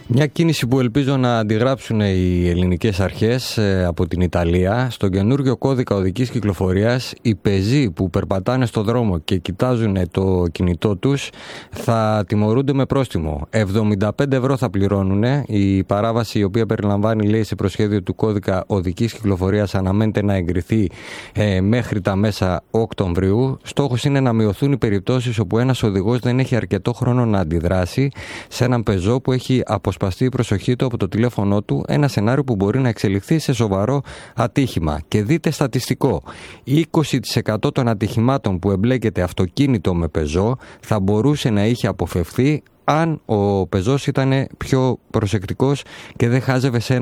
Μια κίνηση που ελπίζω να αντιγράψουν οι ελληνικές αρχές από την Ιταλία. Στον καινούργιο κώδικα οδικής κυκλοφορίας, οι πεζοί που περπατάνε στο δρόμο και κοιτάζουν το κινητό τους θα τιμωρούνται με πρόστιμο. 75 ευρώ θα πληρώνουν. Η παράβαση, η οποία περιλαμβάνει, λέει, σε προσχέδιο του κώδικα οδικής κυκλοφορίας, αναμένεται να εγκριθεί μέχρι τα μέσα Οκτωβρίου. Στόχος είναι να μειωθούν οι περιπτώσεις όπου ένας οδηγός δεν έχει αρκετό χρόνο να αντιδράσει σε έναν πεζό που έχει αποσπαστεί η προσοχή του από το τηλέφωνό του, ένα σενάριο που μπορεί να εξελιχθεί σε σοβαρό ατύχημα. Και δείτε στατιστικό, 20% των ατυχημάτων που εμπλέκεται αυτοκίνητο με πεζό θα μπορούσε να είχε αποφευθεί αν ο πεζός ήταν πιο προσεκτικός και δεν χάζευε σε